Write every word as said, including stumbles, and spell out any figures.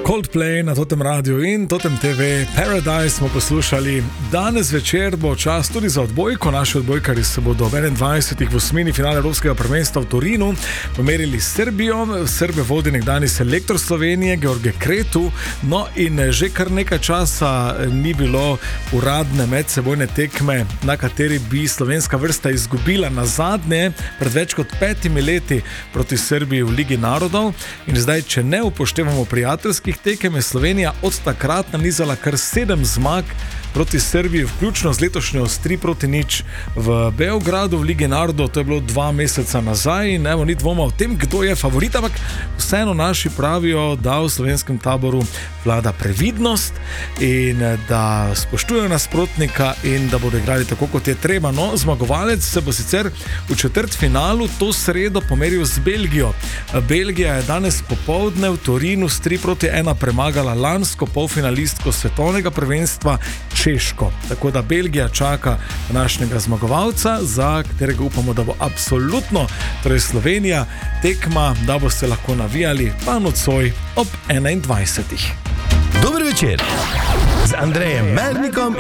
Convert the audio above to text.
Coldplay na Totem Radio in Totem T V Paradise smo poslušali. Danes večer bo čas tudi za odbojko. Naši odbojkari se bodo ob enaindvajsetih v osmini finale Evropskega prvenstva v Torinu pomerili s Srbijo. Srbe vodi nekdani selektor Slovenije George Kretu. No in že kar nekaj časa ni bilo uradne medsebojne tekme, na kateri bi slovenska vrsta izgubila na zadnje pred več kot petimi leti proti Srbiji v Ligi narodov. In zdaj, če ne upoštevamo prijateljskih tekem, je Slovenija od takrat nanizala kar sedem zmag proti Srbiji, vključno z letošnjo s tri proti nič v Beogradu v Ligi narodov. To je bilo dva meseca nazaj in evo, ni dvoma o tem, kdo je favorit, ampak vseeno naši pravijo, da v slovenskem taboru vlada previdnost in da spoštujejo nasprotnika in da bodo igrali tako, kot je treba. No, zmagovalec se bo sicer v četrtfinalu to sredo pomeril z Belgijo. Belgija je danes popoldne v Torinu s tri proti ena premagala lansko polfinalistko svetovnega prvenstva Češko. Tako da Belgija čaka današnjega zmagovalca, za katerega upamo, da bo absolutno, torej Slovenija, tekma, da boste lahko navijali pa nocoj ob enaindvajsetih. Dober večer z Andrejem Mernikom